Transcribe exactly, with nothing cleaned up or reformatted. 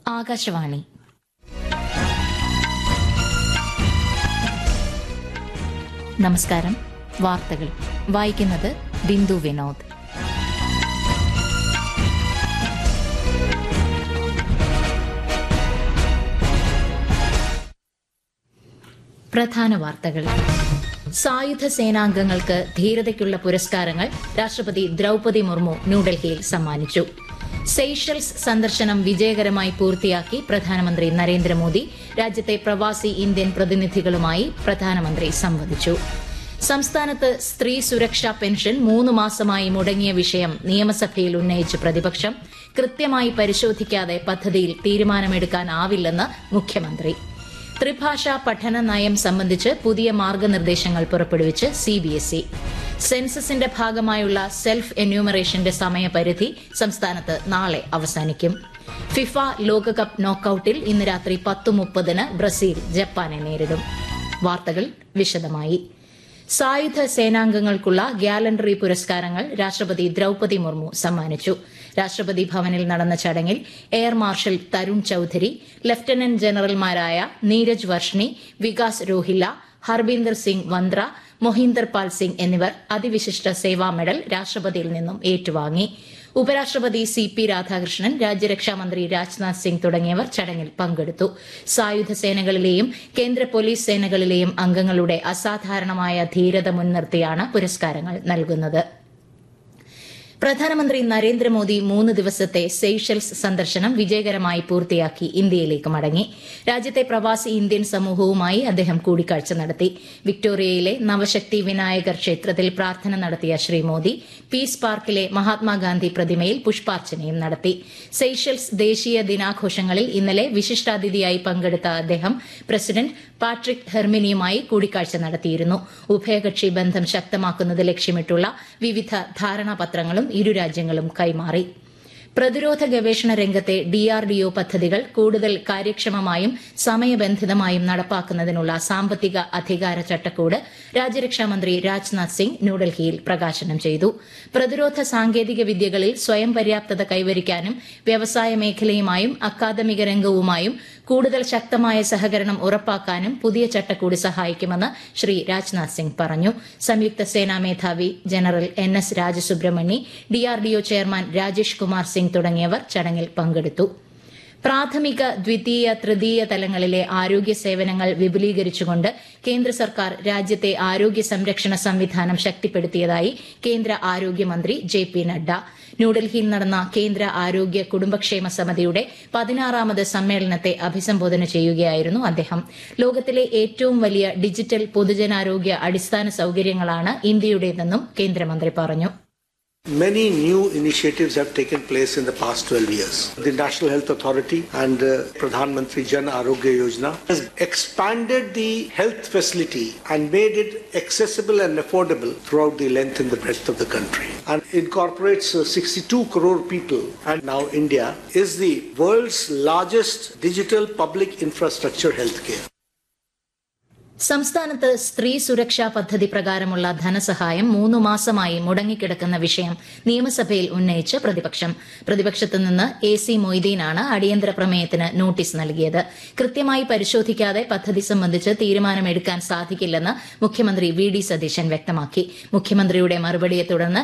ആകാശവാണി. നമസ്കാരം. വാർത്തകൾ വായിക്കുന്നത് ബിന്ദു വിനോദ്. പ്രധാന വാർത്തകൾ. സായുധ സേനാംഗങ്ങൾക്ക് ധീരതയ്ക്കുള്ള പുരസ്കാരങ്ങൾ രാഷ്ട്രപതി ദ്രൌപദി മുർമു ന്യൂഡൽഹിയിൽ സമ്മാനിച്ചു. സെയ്ഷൽസ് സന്ദർശനം വിജയകരമായി പൂർത്തിയാക്കി പ്രധാനമന്ത്രി നരേന്ദ്രമോദി. രാജ്യത്തെ പ്രവാസി ഇന്ത്യൻ പ്രതിനിധികളുമായി പ്രധാനമന്ത്രി സംവദിച്ചു. സംസ്ഥാനത്ത് സ്ത്രീ സുരക്ഷാ പെൻഷൻ മൂന്ന് മാസമായി മുടങ്ങിയ വിഷയം നിയമസഭയിൽ ഉന്നയിച്ച് പ്രതിപക്ഷം. കൃത്യമായി പരിശോധിക്കാതെ പദ്ധതിയിൽ തീരുമാനമെടുക്കാനാവില്ലെന്ന് മുഖ്യമന്ത്രി. ത്രിഭാഷാ പഠന നയം സംബന്ധിച്ച് പുതിയ മാർഗനിർദ്ദേശങ്ങൾ പുറപ്പെടുവിച്ച് സിബിഎസ്ഇ. സെൻസസിന്റെ ഭാഗമായുള്ള സെൽഫ് എന്യൂമറേഷന്റെ സമയപരിധി സംസ്ഥാനത്ത് നാളെ അവസാനിക്കും. ഫിഫ ലോകകപ്പ് നോക്കൌട്ടിൽ ഇന്ന് രാത്രി പത്ത് മുപ്പതിന് ബ്രസീൽ ജപ്പാനെ നേരിടും. വാർത്തകൾ വിശദമായി. സായുധ സേനാംഗങ്ങൾക്കുള്ള ഗ്യാലൻട്രി പുരസ്കാരങ്ങൾ രാഷ്ട്രപതി ദ്രൌപദി മുർമു സമ്മാനിച്ചു. രാഷ്ട്രപതി ഭവനിൽ നടന്ന ചടങ്ങിൽ air marshal Tarun Chaudhary, lieutenant ജനറൽമാരായ Neeraj Varshney, Vikas Rohilla, Harbinder Singh Vandra, Mohinder പാൽ സിംഗ് എന്നിവർ അതിവിശിഷ്ട സേവാ മെഡൽ രാഷ്ട്രപതിയിൽ നിന്നും ഏറ്റുവാങ്ങി. ഉപരാഷ്ട്രപതി സി പി രാധാകൃഷ്ണൻ, രാജ്യരക്ഷാമന്ത്രി രാജ്നാഥ് സിംഗ് തുടങ്ങിയവർ ചടങ്ങിൽ പങ്കെടുത്തു. സായുധ സേനകളിലെയും കേന്ദ്ര പോലീസ് സേനകളിലെയും അംഗങ്ങളുടെ അസാധാരണമായ ധീരത മുൻനിർത്തിയാണ് പുരസ്കാരങ്ങൾ നൽകുന്നത്. പ്രധാനമന്ത്രി നരേന്ദ്രമോദി മൂന്ന് ദിവസത്തെ സെയ്ഷൽസ് സന്ദർശനം വിജയകരമായി പൂർത്തിയാക്കി ഇന്ത്യയിലേക്ക് മടങ്ങി. രാജ്യത്തെ പ്രവാസി ഇന്ത്യൻ സമൂഹവുമായി അദ്ദേഹം കൂടിക്കാഴ്ച നടത്തി. വിക്ടോറിയയിലെ നവശക്തി വിനായകർ ക്ഷേത്രത്തിൽ പ്രാർത്ഥന നടത്തിയ ശ്രീ മോദി പീസ് പാർക്കിലെ മഹാത്മാഗാന്ധി പ്രതിമയിൽ പുഷ്പാർച്ചനയും നടത്തി. സെയ്ഷൽസ് ദേശീയ ദിനാഘോഷങ്ങളിൽ ഇന്നലെ വിശിഷ്ടാതിഥിയായി പങ്കെടുത്ത അദ്ദേഹം പ്രസിഡന്റ് പാട്രിക് ഹെർമിനിയുമായി കൂടിക്കാഴ്ച നടത്തിയിരുന്നു. ഉഭയകക്ഷി ബന്ധം ശക്തമാക്കുന്നത് ലക്ഷ്യമിട്ടുള്ള വിവിധ ധാരണാപത്രങ്ങളും ഇരു രാജ്യങ്ങളും കൈമാറി. പ്രതിരോധ ഗവേഷണ രംഗത്തെ ഡിആർഡിഒ പദ്ധതികൾ കൂടുതൽ കാര്യക്ഷമമായും സമയബന്ധിതമായും നടപ്പാക്കുന്നതിനുള്ള സാമ്പത്തിക അധികാര ചട്ടക്കൂട് രാജ്യരക്ഷാമന്ത്രി രാജ്നാഥ് സിംഗ് ന്യൂഡൽഹിയിൽ പ്രകാശനം ചെയ്തു. പ്രതിരോധ സാങ്കേതിക വിദ്യകളിൽ സ്വയം പര്യാപ്തത കൈവരിക്കാനും വ്യവസായ മേഖലയുമായും അക്കാദമിക രംഗവുമായും കൂടുതൽ ശക്തമായ സഹകരണം ഉറപ്പാക്കാനും പുതിയ ചട്ടക്കൂട് സഹായിക്കുമെന്ന് ശ്രീ രാജ്നാഥ് സിംഗ് പറഞ്ഞു. സംയുക്ത സേനാ മേധാവി general N S രാജസുബ്രഹ്മണ്യ, DRDO chairman Rajesh Kumar Singh തുടങ്ങിയവർ ചടങ്ങിൽ പങ്കെടുത്തു. പ്രാഥമിക, ദ്വിതീയ, തൃതീയ തലങ്ങളിലെ ആരോഗ്യ സേവനങ്ങൾ വിപുലീകരിച്ചുകൊണ്ട് കേന്ദ്ര സർക്കാർ രാജ്യത്തെ ആരോഗ്യ സംരക്ഷണ സംവിധാനം ശക്തിപ്പെടുത്തിയതായി കേന്ദ്ര ആരോഗ്യമന്ത്രി ജെ പി നഡ്ഡ. ന്യൂഡൽഹിയിൽ നടന്ന കേന്ദ്ര ആരോഗ്യ കുടുംബക്ഷേമ സമിതിയുടെ പതിനാറാമത് സമ്മേളനത്തെ അഭിസംബോധന ചെയ്യുകയായിരുന്നു അദ്ദേഹം. ലോകത്തിലെ ഏറ്റവും വലിയ ഡിജിറ്റൽ പൊതുജനാരോഗ്യ അടിസ്ഥാന സൌകര്യങ്ങളാണ് ഇന്ത്യയുടേതെന്നും കേന്ദ്രമന്ത്രി പറഞ്ഞു. Many new initiatives have taken place in the past twelve years. The National Health Authority and uh, Pradhan Mantri Jan Arogya Yojana has expanded the health facility and made it accessible and affordable throughout the length and the breadth of the country, and incorporates uh, sixty-two crore people. And now India is the world's largest digital public infrastructure healthcare. സംസ്ഥാനത്ത് സ്ത്രീ സുരക്ഷാ പദ്ധതി പ്രകാരമുള്ള ധനസഹായം മൂന്നു മാസമായി മുടങ്ങിക്കിടക്കുന്ന വിഷയം നിയമസഭയിൽ ഉന്നയിച്ച് പ്രതിപക്ഷം. പ്രതിപക്ഷത്തു നിന്ന് എ സി മൊയ്തീനാണ് അടിയന്തര പ്രമേയത്തിന് നോട്ടീസ് നൽകിയത്. കൃത്യമായി പരിശോധിക്കാതെ പദ്ധതി സംബന്ധിച്ച് തീരുമാനമെടുക്കാൻ സാധിക്കില്ലെന്ന് മുഖ്യമന്ത്രി വി ഡി സതീശൻ വ്യക്തമാക്കി. മുഖ്യമന്ത്രിയുടെ മറുപടിയെ തുടർന്ന്